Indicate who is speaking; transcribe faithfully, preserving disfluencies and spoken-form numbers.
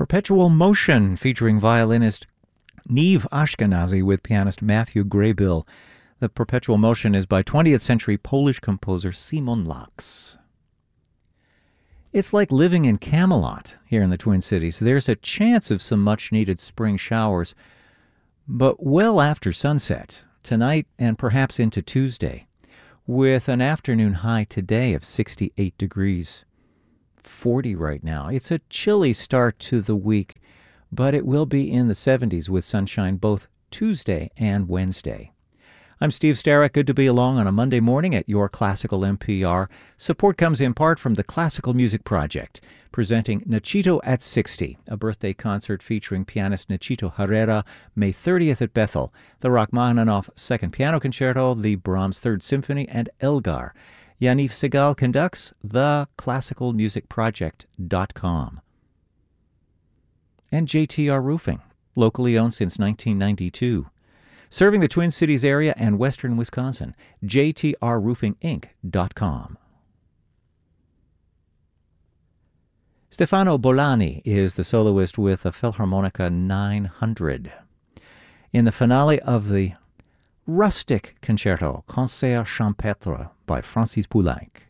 Speaker 1: Perpetual Motion, featuring violinist Niamh Ashkenazy with pianist Matthew Graybill. The Perpetual Motion is by twentieth century Polish composer Simon Laks. It's like living in Camelot here in the Twin Cities. There's a chance of some much-needed spring showers, but well after sunset, tonight and perhaps into Tuesday, with an afternoon high today of sixty-eight degrees, forty right now. It's a chilly start to the week, but it will be in the seventies with sunshine both Tuesday and Wednesday. I'm Steve Starrett. Good to be along on a Monday morning at your Classical N P R. Support comes in part from the Classical Music Project, presenting Nachito at sixty, a birthday concert featuring pianist Nachito Herrera, May thirtieth at Bethel, the Rachmaninoff Second Piano Concerto, the Brahms Third Symphony, and Elgar. Yaniv Segal conducts the classical music project dot com. And J T R Roofing, locally owned since nineteen ninety-two. Serving the Twin Cities area and western Wisconsin, J T R roofing inc dot com. Stefano Bolani is the soloist with the Philharmonica nine hundred. In the finale of the rustic concerto, Concert Champêtre by Francis Poulenc.